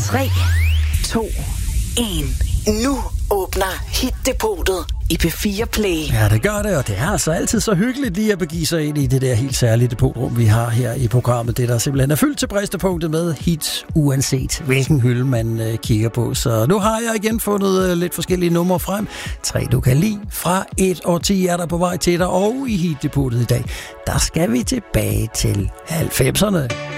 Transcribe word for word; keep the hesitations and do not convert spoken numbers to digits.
tre, to, et. Nu åbner Hit-depotet i P fire Play. Ja, det gør det, og det er altså altid så hyggeligt lige at begive sig ind i det der helt særlige depotrum, vi har her i programmet. Det der simpelthen er fyldt til bristepunktet med hits, uanset hvilken hylde man øh, kigger på. Så nu har jeg igen fundet øh, lidt forskellige numre frem. Tre, du kan lide. Fra et og ti er der på vej til dig, og i Hit-depotet i dag, der skal vi tilbage til halvfemserne.